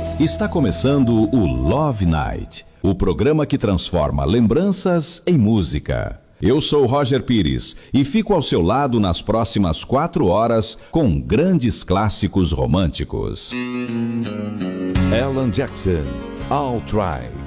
Está começando o Love Night, o programa que transforma lembranças em música. Eu sou Roger Pires e fico ao seu lado nas próximas 4 horas com grandes clássicos românticos. Alan Jackson, I'll Try.